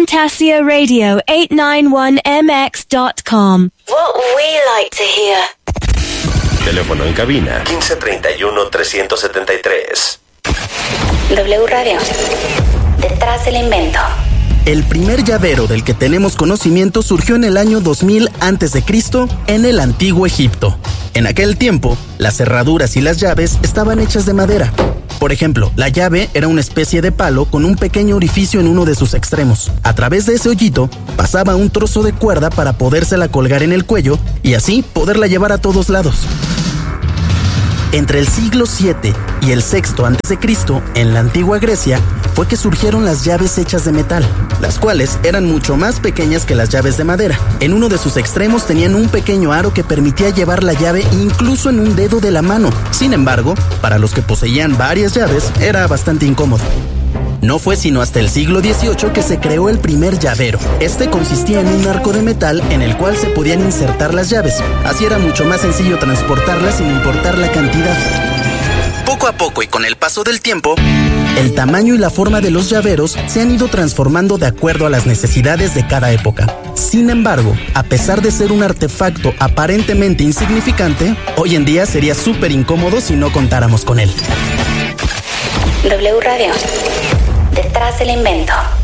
FantasiaRadio891MX.com. What we like to hear. Teléfono en cabina 1531-373. W Radio. Detrás del invento. El primer llavero del que tenemos conocimiento surgió en el año 2000 a.C. en el Antiguo Egipto. En aquel tiempo, las cerraduras y las llaves estaban hechas de madera. Por ejemplo, la llave era una especie de palo con un pequeño orificio en uno de sus extremos. A través de ese hoyito pasaba un trozo de cuerda para podérsela colgar en el cuello y así poderla llevar a todos lados. Entre el siglo VII y el VI a.C., en la antigua Grecia, fue que surgieron las llaves hechas de metal, las cuales eran mucho más pequeñas que las llaves de madera. En uno de sus extremos tenían un pequeño aro que permitía llevar la llave incluso en un dedo de la mano. Sin embargo, para los que poseían varias llaves, era bastante incómodo. No fue sino hasta el siglo XVIII que se creó el primer llavero. Este consistía en un arco de metal en el cual se podían insertar las llaves. Así era mucho más sencillo transportarlas sin importar la cantidad. Poco a poco y con el paso del tiempo, el tamaño y la forma de los llaveros se han ido transformando de acuerdo a las necesidades de cada época. Sin embargo, a pesar de ser un artefacto aparentemente insignificante, hoy en día sería súper incómodo si no contáramos con él. W Radio. Detrás del invento.